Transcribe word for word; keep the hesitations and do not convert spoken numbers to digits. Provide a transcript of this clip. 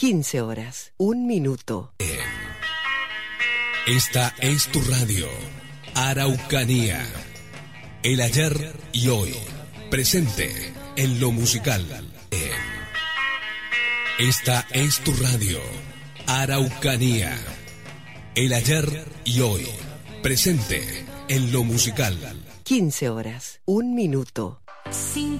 quince horas, un minuto. Esta es tu radio, Araucanía. El ayer y hoy, presente en lo musical. Esta es tu radio, Araucanía. El ayer y hoy, presente en lo musical. quince horas, un minuto. Sin